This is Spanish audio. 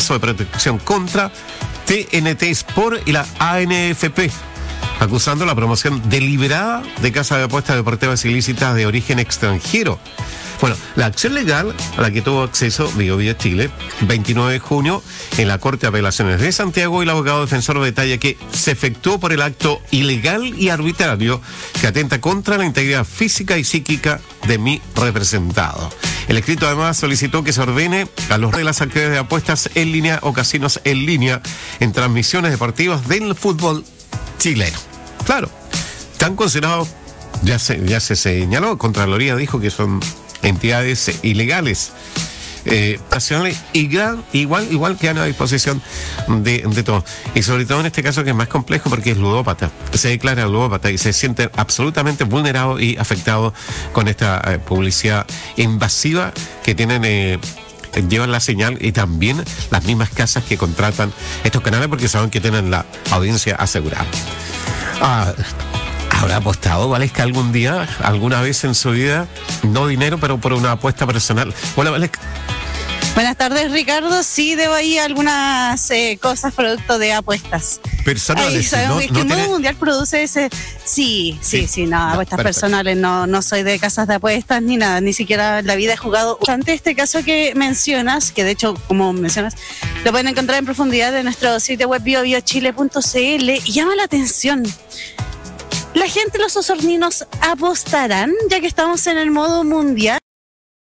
recurso de protección contra TNT Sport y la ANFP, acusando la promoción deliberada de casas de apuestas deportivas ilícitas de origen extranjero. Bueno, la acción legal a la que tuvo acceso BioBio Chile, 29 de junio, en la Corte de Apelaciones de Santiago, y el abogado defensor detalla que se efectuó por el acto ilegal y arbitrario que atenta contra la integridad física y psíquica de mi representado. El escrito además solicitó que se ordene a los de las actividades de apuestas en línea o casinos en línea en transmisiones deportivas del fútbol chileno. Claro, están considerados, ya se señaló, Contraloría dijo que son entidades ilegales, nacionales, igual que a la disposición de todos. Y sobre todo en este caso, que es más complejo porque es ludópata. Se declara ludópata y se siente absolutamente vulnerado y afectado con esta publicidad invasiva que tienen. Llevan la señal, y también las mismas casas que contratan estos canales porque saben que tienen la audiencia asegurada. ¿Habrá apostado, Valesca, algún día, alguna vez en su vida? No dinero, pero por una apuesta personal. Hola, Valesca. Buenas tardes, Ricardo. Sí, debo ahí algunas cosas producto de apuestas. Personales. Ahí sabemos que el Modo Mundial produce ese... Sí, apuestas personales. No soy de casas de apuestas ni nada, ni siquiera en la vida he jugado. Ante este caso que mencionas, que de hecho, como mencionas, lo pueden encontrar en profundidad en nuestro sitio web biobiochile.cl, y llama la atención. ¿La gente, los osorninos, apostarán ya que estamos en el Modo Mundial?